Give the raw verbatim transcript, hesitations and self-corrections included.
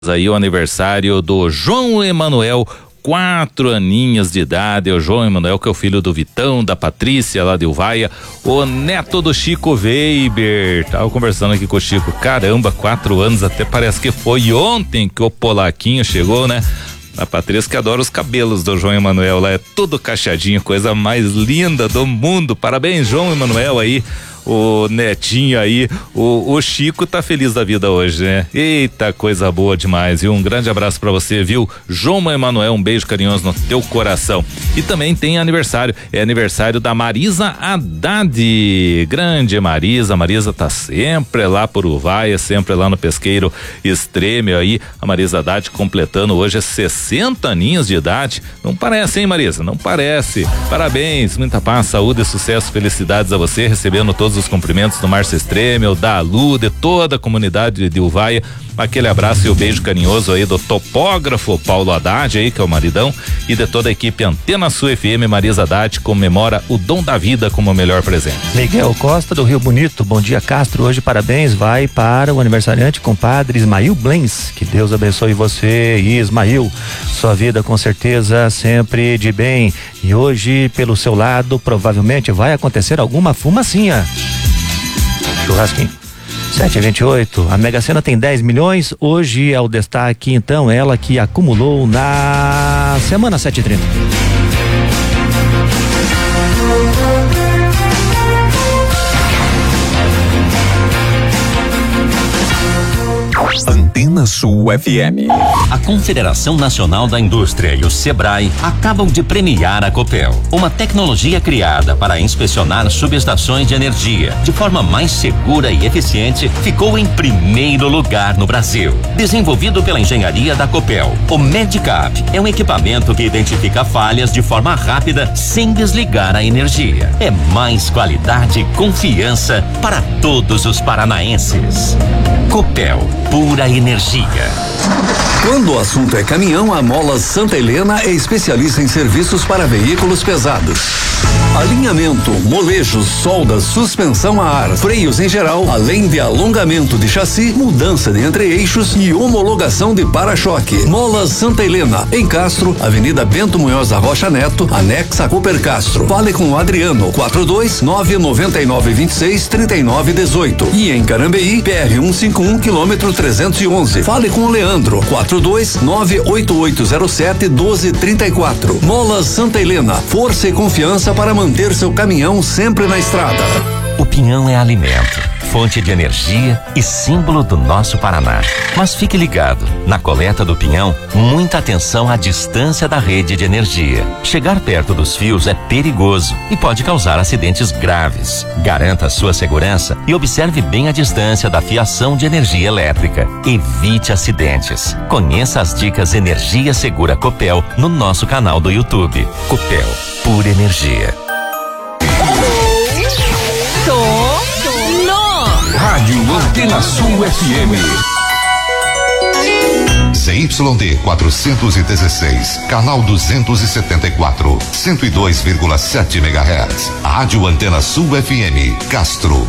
Aí o aniversário do João Emanuel, quatro aninhos de idade. O João Emanuel, que é o filho do Vitão, da Patrícia lá de Uvaia, o neto do Chico Weber. Tava conversando aqui com o Chico, caramba, quatro anos, até parece que foi ontem que o Polaquinho chegou, né? A Patrícia que adora os cabelos do João Emanuel lá, é tudo cacheadinho, coisa mais linda do mundo. Parabéns, João Emanuel aí. O netinho aí, o, o Chico tá feliz da vida hoje, né? Eita, coisa boa demais. E um grande abraço pra você, viu? João Emanuel, um beijo carinhoso no teu coração. E também tem aniversário, é aniversário da Marisa Haddad. Grande Marisa, Marisa tá sempre lá por Uvaia, sempre lá no Pesqueiro Extremo aí. A Marisa Haddad completando hoje sessenta aninhos de idade. Não parece, hein, Marisa? Não parece. Parabéns, muita paz, saúde, sucesso, felicidades a você, recebendo todos os cumprimentos do Márcio Extremo, da Lu, de toda a comunidade de Uvaia. Aquele abraço e o beijo carinhoso aí do topógrafo Paulo Haddad aí, que é o maridão, e de toda a equipe Antena Sul F M. Marisa Haddad comemora o dom da vida como o melhor presente. Miguel Costa do Rio Bonito, bom dia, Castro. Hoje parabéns vai para o aniversariante compadre Ismael Blens. Que Deus abençoe você, Ismael, sua vida com certeza sempre de bem. E hoje pelo seu lado provavelmente vai acontecer alguma fumacinha. Churrasquinho. sete e vinte e oito, a Mega Sena tem dez milhões, hoje é o destaque, então, ela que acumulou na semana sete e trinta. Antena Sul F M. A Confederação Nacional da Indústria e o Sebrae acabam de premiar a Copel, uma tecnologia criada para inspecionar subestações de energia de forma mais segura e eficiente, ficou em primeiro lugar no Brasil. Desenvolvido pela engenharia da Copel, o Medicap é um equipamento que identifica falhas de forma rápida sem desligar a energia. É mais qualidade e confiança para todos os paranaenses. Copel, pura energia. Quando o assunto é caminhão, a Molas Santa Helena é especialista em serviços para veículos pesados. Alinhamento, molejos, soldas, suspensão a ar, freios em geral, além de alongamento de chassi, mudança de entre-eixos e homologação de para-choque. Molas Santa Helena, em Castro, Avenida Bento Munhoz da Rocha Neto, anexa a Cooper Castro. Fale com o Adriano, quatro dois nove nove nove dois seis três nove um oito. E em Carambeí, P R cento e cinquenta e um, quilômetro trezentos e onze. Fale com o Leandro, quatro dois nove oito oito zero sete um dois três quatro. Molas Santa Helena, força e confiança para manter seu caminhão sempre na estrada. O pinhão é alimento, fonte de energia e símbolo do nosso Paraná. Mas fique ligado, na coleta do pinhão, muita atenção à distância da rede de energia. Chegar perto dos fios é perigoso e pode causar acidentes graves. Garanta a sua segurança e observe bem a distância da fiação de energia elétrica. Evite acidentes. Conheça as dicas Energia Segura Copel no nosso canal do YouTube. Copel, pura energia. Rádio Antena Sul F M. Z Y D quatrocentos e dezesseis, canal duzentos e setenta e quatro, cento e dois vírgula sete megahertz. Rádio Antena Sul F M, Castro.